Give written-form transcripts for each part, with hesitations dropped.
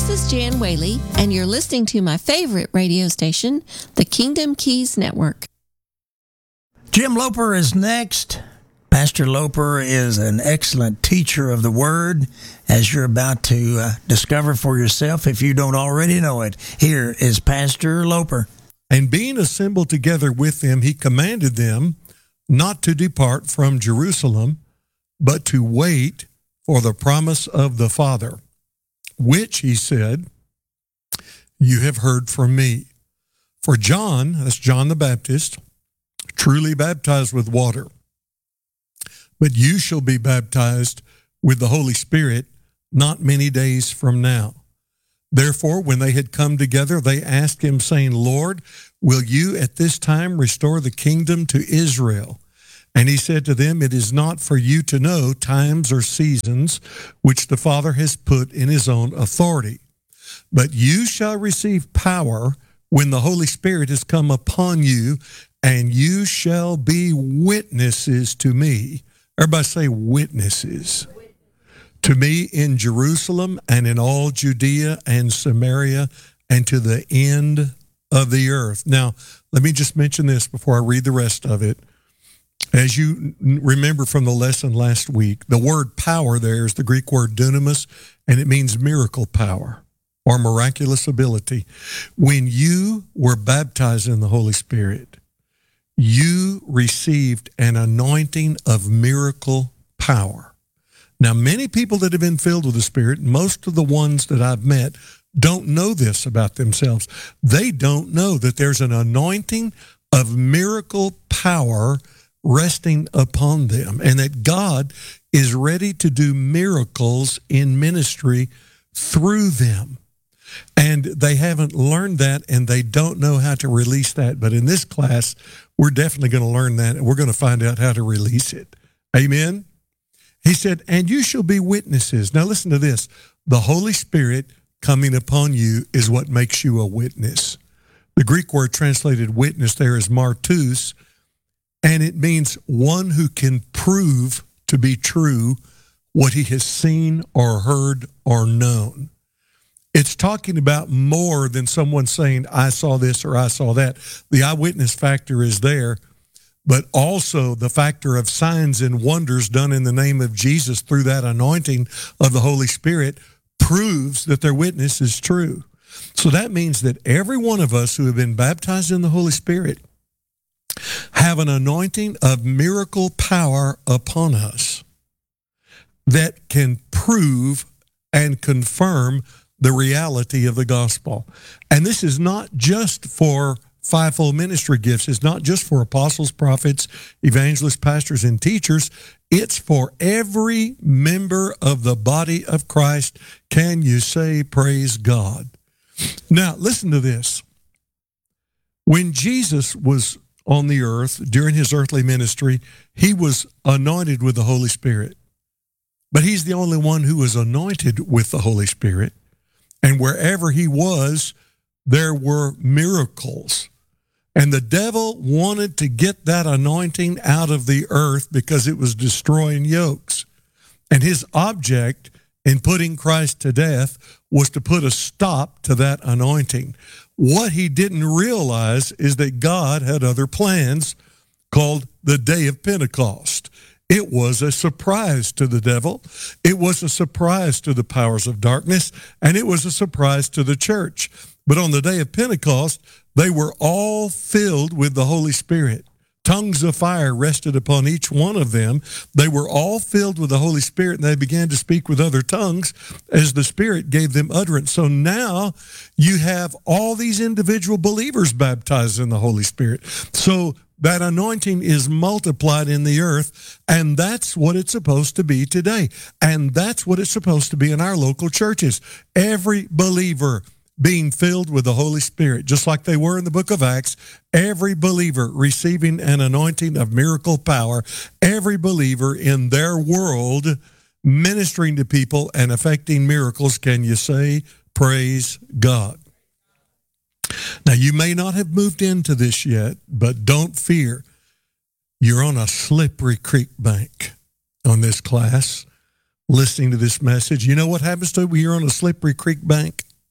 This is Jan Whaley, and you're listening to my favorite radio station, the Kingdom Keys Network. Jim Loper is next. Pastor Loper is an excellent teacher of the Word, as you're about to discover for yourself if you don't already know it. Here is Pastor Loper. And being assembled together with them, he commanded them not to depart from Jerusalem, but to wait for the promise of the Father, which, he said, you have heard from me. For John, that's John the Baptist, truly baptized with water, but you shall be baptized with the Holy Spirit not many days from now. Therefore, when they had come together, they asked him, saying, Lord, will you at this time restore the kingdom to Israel? And he said to them, it is not for you to know times or seasons which the Father has put in his own authority. But you shall receive power when the Holy Spirit has come upon you, and you shall be witnesses to me. Everybody say witnesses. To me in Jerusalem and in all Judea and Samaria and to the end of the earth. Now, let me just mention this before I read the rest of it. As you remember from the lesson last week, the word power there is the Greek word dunamis, and it means miracle power or miraculous ability. When you were baptized in the Holy Spirit, you received an anointing of miracle power. Now, many people that have been filled with the Spirit, most of the ones that I've met, don't know this about themselves. They don't know that there's an anointing of miracle power resting upon them, and that God is ready to do miracles in ministry through them. And they haven't learned that, and they don't know how to release that. But in this class, we're definitely going to learn that, and we're going to find out how to release it. Amen? He said, and you shall be witnesses. Now listen to this. The Holy Spirit coming upon you is what makes you a witness. The Greek word translated witness there is martus, and it means one who can prove to be true what he has seen or heard or known. It's talking about more than someone saying, I saw this or I saw that. The eyewitness factor is there, but also the factor of signs and wonders done in the name of Jesus through that anointing of the Holy Spirit proves that their witness is true. So that means that every one of us who have been baptized in the Holy Spirit have an anointing of miracle power upon us that can prove and confirm the reality of the gospel. And this is not just for fivefold ministry gifts. It's not just for apostles, prophets, evangelists, pastors, and teachers. It's for every member of the body of Christ. Can you say, praise God? Now, listen to this. When Jesus was on the earth during his earthly ministry, he was anointed with the Holy Spirit. But he's the only one who was anointed with the Holy Spirit. And wherever he was, there were miracles. And the devil wanted to get that anointing out of the earth because it was destroying yokes. And his object in putting Christ to death was to put a stop to that anointing. What he didn't realize is that God had other plans called the Day of Pentecost. It was a surprise to the devil. It was a surprise to the powers of darkness, and it was a surprise to the church. But on the day of Pentecost, they were all filled with the Holy Spirit. Tongues of fire rested upon each one of them. They were all filled with the Holy Spirit, and they began to speak with other tongues as the Spirit gave them utterance. So now you have all these individual believers baptized in the Holy Spirit. So that anointing is multiplied in the earth, and that's what it's supposed to be today. And that's what it's supposed to be in our local churches. Every believer being filled with the Holy Spirit, just like they were in the book of Acts, every believer receiving an anointing of miracle power, every believer in their world ministering to people and effecting miracles. Can you say, praise God? Now, you may not have moved into this yet, but don't fear. You're on a slippery creek bank on this class, listening to this message. You know what happens to when you're on a slippery creek bank?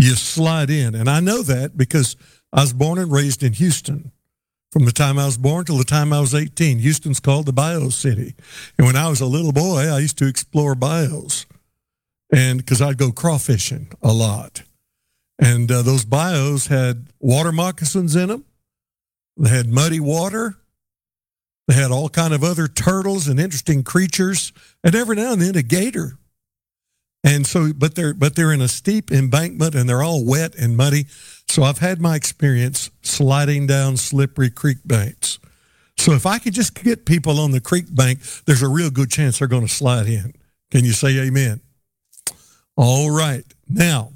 You slide in. And I know that because I was born and raised in Houston. From the time I was born till the time I was 18. Houston's called the Bio City. And when I was a little boy, I used to explore bios. And because I'd go crawfishing a lot. And those bios had water moccasins in them. They had muddy water. They had all kind of other turtles and interesting creatures. And every now and then a gator. And so, but they're in a steep embankment and they're all wet and muddy. So I've had my experience sliding down slippery creek banks. So if I could just get people on the creek bank, there's a real good chance they're going to slide in. Can you say amen? All right. Now,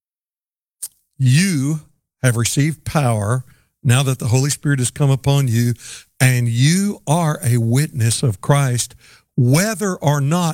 you have received power now that the Holy Spirit has come upon you, and you are a witness of Christ, whether or not